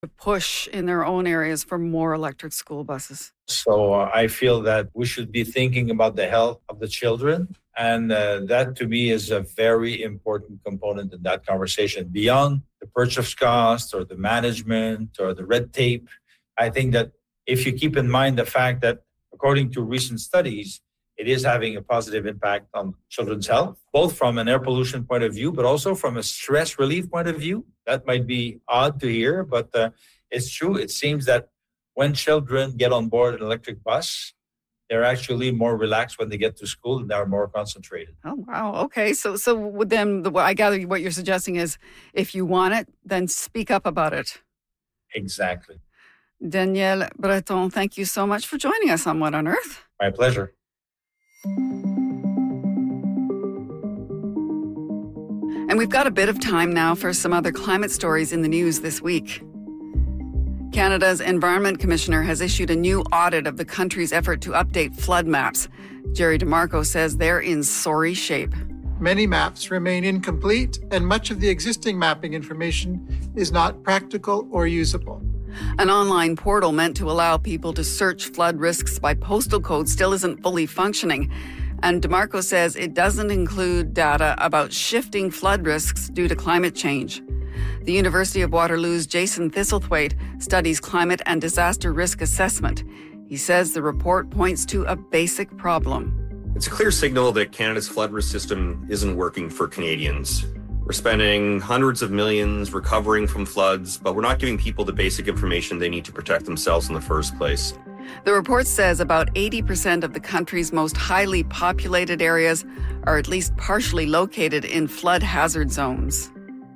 push in their own areas for more electric school buses? So I feel that we should be thinking about the health of the children. And that to me is a very important component in that conversation. Beyond the purchase cost or the management or the red tape, I think that if you keep in mind the fact that according to recent studies, it is having a positive impact on children's health, both from an air pollution point of view, but also from a stress relief point of view. That might be odd to hear, but it's true. It seems that when children get on board an electric bus, they're actually more relaxed when they get to school and they're more concentrated. Oh, wow. Okay. So then I gather what you're suggesting is if you want it, then speak up about it. Exactly. Daniel Breton, thank you so much for joining us on What on Earth. My pleasure. And we've got a bit of time now for some other climate stories in the news this week. Canada's Environment Commissioner has issued a new audit of the country's effort to update flood maps. Jerry DeMarco says they're in sorry shape. Many maps remain incomplete, and much of the existing mapping information is not practical or usable. An online portal meant to allow people to search flood risks by postal code still isn't fully functioning. And DeMarco says it doesn't include data about shifting flood risks due to climate change. The University of Waterloo's Jason Thistlethwaite studies climate and disaster risk assessment. He says the report points to a basic problem. It's a clear signal that Canada's flood risk system isn't working for Canadians. We're spending hundreds of millions recovering from floods, but we're not giving people the basic information they need to protect themselves in the first place. The report says about 80% of the country's most highly populated areas are at least partially located in flood hazard zones.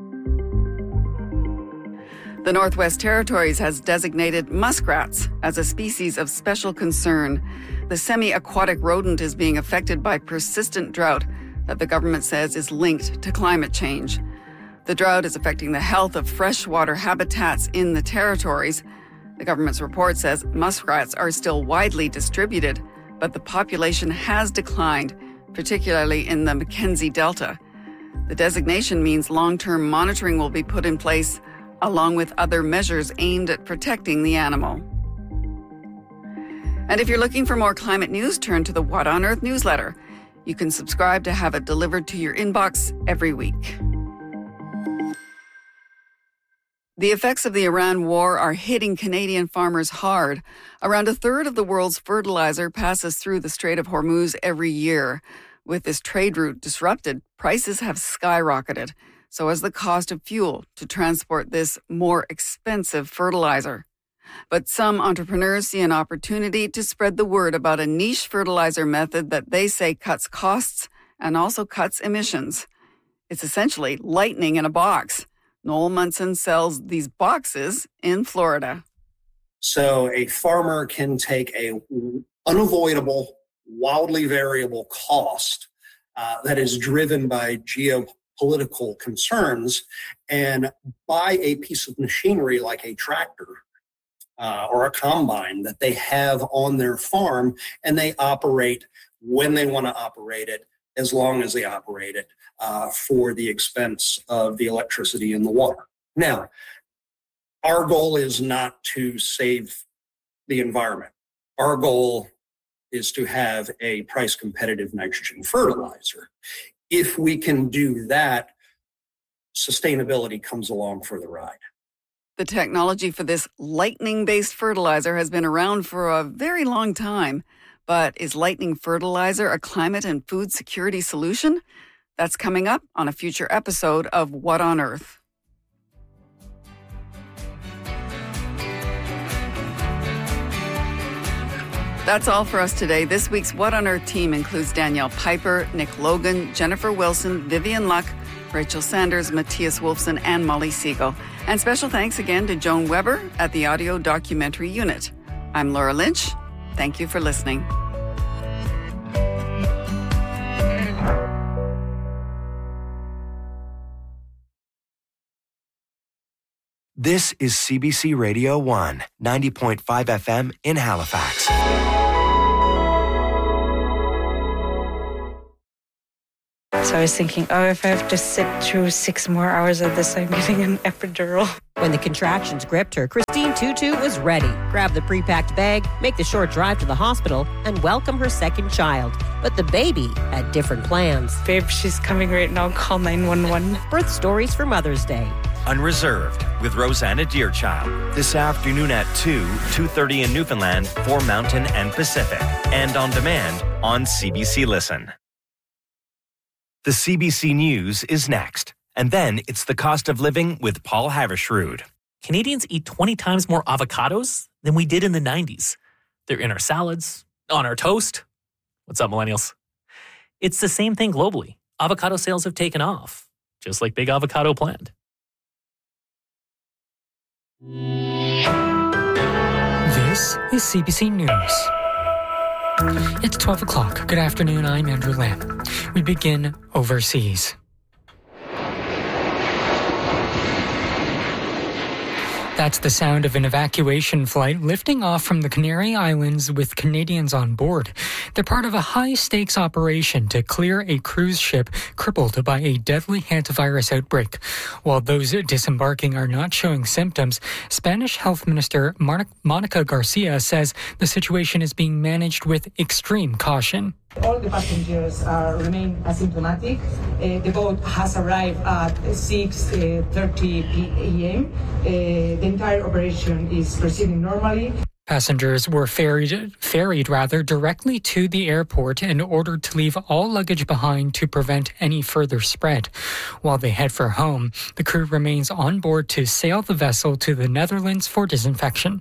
The Northwest Territories has designated muskrats as a species of special concern. The semi-aquatic rodent is being affected by persistent drought that the government says is linked to climate change. The drought is affecting the health of freshwater habitats in the territories. The government's report says muskrats are still widely distributed, but the population has declined, particularly in the Mackenzie Delta. The designation means long-term monitoring will be put in place, along with other measures aimed at protecting the animal. And if you're looking for more climate news, turn to the What on Earth newsletter. You can subscribe to have it delivered to your inbox every week. The effects of the Iran war are hitting Canadian farmers hard. Around a third of the world's fertilizer passes through the Strait of Hormuz every year. With this trade route disrupted, prices have skyrocketed. So has the cost of fuel to transport this more expensive fertilizer. But some entrepreneurs see an opportunity to spread the word about a niche fertilizer method that they say cuts costs and also cuts emissions. It's essentially lightning in a box. Noel Munson sells these boxes in Florida. So a farmer can take a unavoidable, wildly variable cost that is driven by geopolitical concerns and buy a piece of machinery like a tractor or a combine that they have on their farm, and they operate when they want to operate it, as long as they operate it for the expense of the electricity and the water. Now, our goal is not to save the environment. Our goal is to have a price competitive nitrogen fertilizer. If we can do that, sustainability comes along for the ride. The technology for this lightning-based fertilizer has been around for a very long time. But is lightning fertilizer a climate and food security solution? That's coming up on a future episode of What on Earth. That's all for us today. This week's What on Earth team includes Danielle Piper, Nick Logan, Jennifer Wilson, Vivian Luck, Rachel Sanders, Matthias Wolfson, and Molly Siegel. And special thanks again to Joan Weber at the Audio Documentary Unit. I'm Laura Lynch. Thank you for listening. This is CBC Radio 1, 90.5 FM in Halifax. So I was thinking, if I have to sit through 6 more hours of this, I'm getting an epidural. When the contractions gripped her, Christine Tutu was ready. Grab the pre-packed bag, make the short drive to the hospital, and welcome her second child. But the baby had different plans. Babe, she's coming right now. Call 911. Birth stories for Mother's Day. Unreserved with Rosanna Deerchild. This afternoon at 2:30 in Newfoundland for Mountain and Pacific. And on demand on CBC Listen. The CBC News is next. And then it's the cost of living with Paul Havershrud. Canadians eat 20 times more avocados than we did in the 90s. They're in our salads, on our toast. What's up, millennials? It's the same thing globally. Avocado sales have taken off, just like Big Avocado planned. This is CBC News. It's 12 o'clock. Good afternoon, I'm Andrew Lamb. We begin overseas. That's the sound of an evacuation flight lifting off from the Canary Islands with Canadians on board. They're part of a high-stakes operation to clear a cruise ship crippled by a deadly hantavirus outbreak. While those disembarking are not showing symptoms, Spanish Health Minister Monica Garcia says the situation is being managed with extreme caution. All the passengers remain asymptomatic. The boat has arrived at 6:30 p.m. The entire operation is proceeding normally. Passengers were ferried directly to the airport and ordered to leave all luggage behind to prevent any further spread. While they head for home, the crew remains on board to sail the vessel to the Netherlands for disinfection.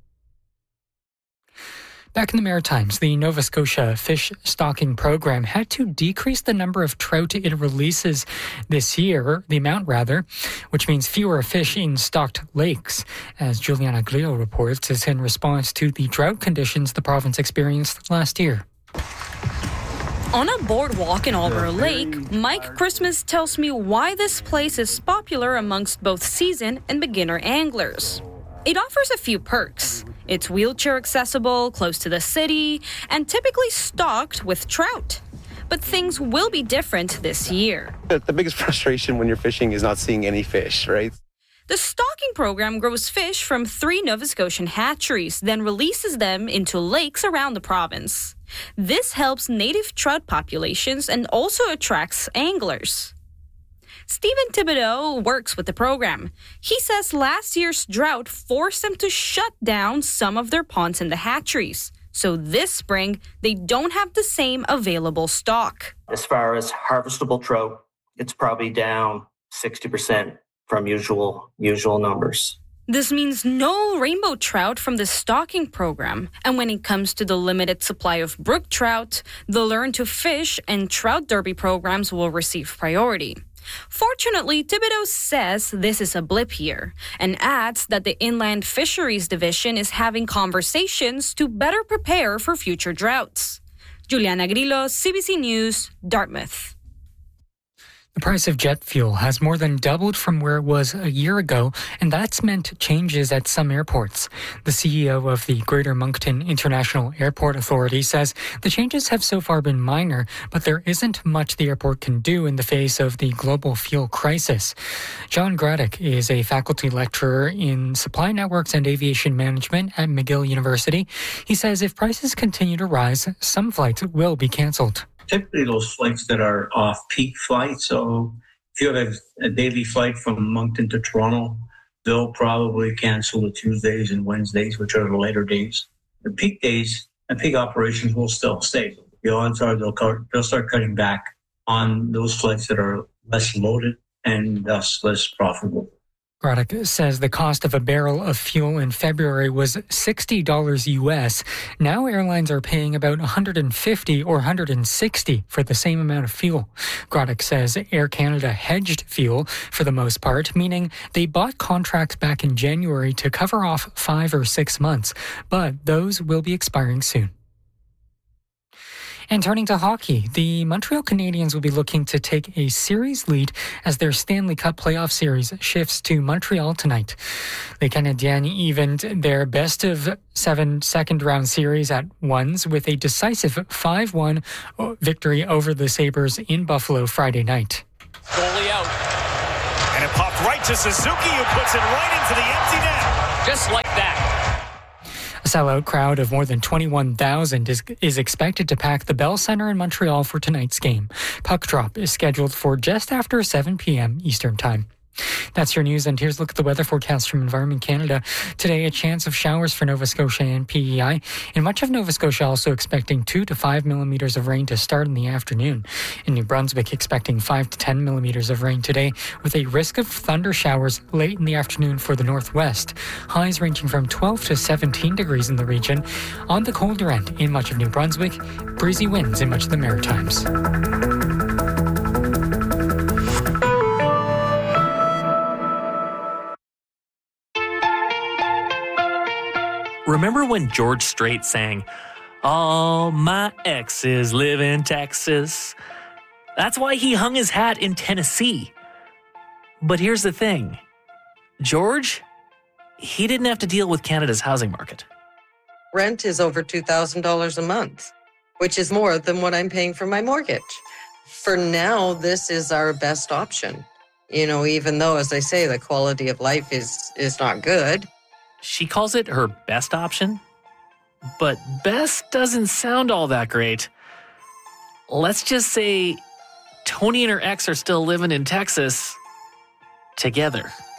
Back in the Maritimes, the Nova Scotia fish stocking program had to decrease the number of trout it releases this year, the amount rather, which means fewer fish in stocked lakes. As Juliana Grillo reports, it's in response to the drought conditions the province experienced last year. On a boardwalk in Albert Lake, Mike Christmas tells me why this place is popular amongst both seasoned and beginner anglers. It offers a few perks. It's wheelchair accessible, close to the city, and typically stocked with trout. But things will be different this year. The biggest frustration when you're fishing is not seeing any fish, right? The stocking program grows fish from 3 Nova Scotian hatcheries, then releases them into lakes around the province. This helps native trout populations and also attracts anglers. Stephen Thibodeau works with the program. He says last year's drought forced them to shut down some of their ponds in the hatcheries. So this spring, they don't have the same available stock. As far as harvestable trout, it's probably down 60% from usual numbers. This means no rainbow trout from the stocking program. And when it comes to the limited supply of brook trout, the Learn to Fish and Trout Derby programs will receive priority. Fortunately, Thibodeau says this is a blip year and adds that the Inland Fisheries Division is having conversations to better prepare for future droughts. Juliana Grillo, CBC News, Dartmouth. The price of jet fuel has more than doubled from where it was a year ago, and that's meant changes at some airports. The CEO of the Greater Moncton International Airport Authority says the changes have so far been minor, but there isn't much the airport can do in the face of the global fuel crisis. John Graddick is a faculty lecturer in supply networks and aviation management at McGill University. He says if prices continue to rise, some flights will be cancelled. Typically those flights that are off-peak flights, so if you have a daily flight from Moncton to Toronto, they'll probably cancel the Tuesdays and Wednesdays, which are the later days. The peak days and peak operations will still stay. The odds are they'll start cutting back on those flights that are less loaded and thus less profitable. Graddick says the cost of a barrel of fuel in February was $60 US. Now airlines are paying about $150 or $160 for the same amount of fuel. Graddick says Air Canada hedged fuel for the most part, meaning they bought contracts back in January to cover off 5 or 6 months, but those will be expiring soon. And turning to hockey, the Montreal Canadiens will be looking to take a series lead as their Stanley Cup playoff series shifts to Montreal tonight. The Canadiens evened their best-of-7 second-round series at ones with a decisive 5-1 victory over the Sabres in Buffalo Friday night. Goalie out. And it popped right to Suzuki, who puts it right into the empty net. Just like that. A sellout crowd of more than 21,000 is expected to pack the Bell Centre in Montreal for tonight's game. Puck drop is scheduled for just after 7 p.m. Eastern Time. That's your news, and here's a look at the weather forecast from Environment Canada. Today, a chance of showers for Nova Scotia and PEI. In much of Nova Scotia, also expecting 2 to 5 millimeters of rain to start in the afternoon. In New Brunswick, expecting 5 to 10 millimeters of rain today, with a risk of thunder showers late in the afternoon for the northwest. Highs ranging from 12 to 17 degrees in the region. On the colder end, in much of New Brunswick, breezy winds in much of the Maritimes. Remember when George Strait sang, "All my exes live in Texas"? That's why he hung his hat in Tennessee. But here's the thing. George, he didn't have to deal with Canada's housing market. Rent is over $2,000 a month, which is more than what I'm paying for my mortgage. For now, this is our best option. Even though, as I say, the quality of life is not good. She calls it her best option, but best doesn't sound all that great. Let's just say Tony and her ex are still living in Texas together.